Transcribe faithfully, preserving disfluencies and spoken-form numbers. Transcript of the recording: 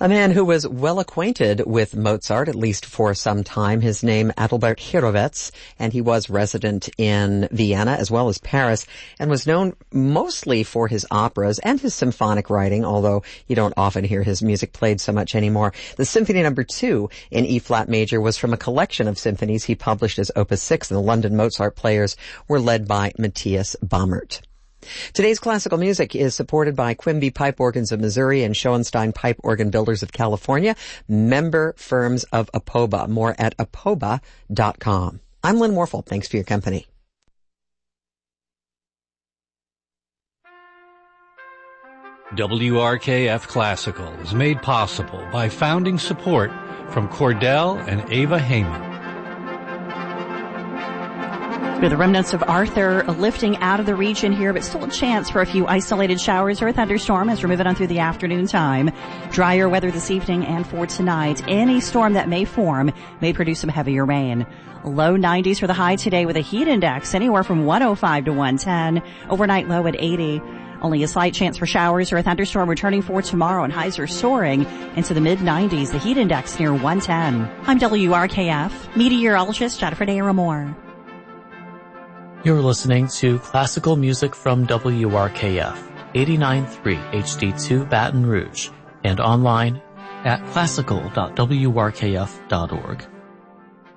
A man who was well acquainted with Mozart, at least for some time, his name Adalbert Hurewicz, and he was resident in Vienna as well as Paris, and was known mostly for his operas and his symphonic writing, although you don't often hear his music played so much anymore. The Symphony Number Two in E-flat major was from a collection of symphonies he published as Opus Six, and the London Mozart players were led by Matthias Baumert. Today's classical music is supported by Quimby Pipe Organs of Missouri and Schoenstein Pipe Organ Builders of California, member firms of APOBA. More at apoba dot com. I'm Lynn Warfel. Thanks for your company. W R K F Classical is made possible by founding support from Cordell and Ava Heyman. With the remnants of Arthur lifting out of the region here, but still a chance for a few isolated showers or a thunderstorm as we're moving on through the afternoon time. Drier weather this evening and for tonight. Any storm that may form may produce some heavier rain. Low nineties for the high today with a heat index anywhere from one oh five to one ten. Overnight low at eighty. Only a slight chance for showers or a thunderstorm returning for tomorrow, and highs are soaring into the mid nineties. The heat index near one ten. I'm W R K F meteorologist Jennifer Daramore. You're listening to classical music from W R K F, eighty-nine point three H D two Baton Rouge, and online at classical dot w r k f dot org.